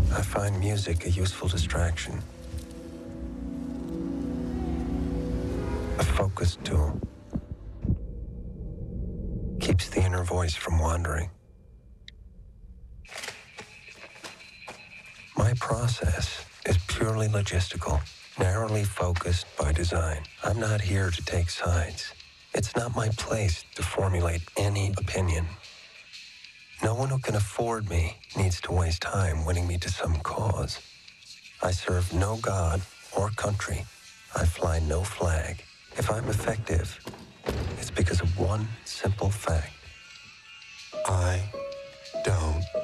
I find music a useful distraction, a focus tool. Keeps the inner voice from wandering. My process is purely logistical, narrowly focused by design. I'm not here to take sides. It's not my place to formulate any opinion. No one who can afford me needs to waste time winning me to some cause. I serve no god or country. I fly no flag. If I'm effective, it's because of one simple fact. I don't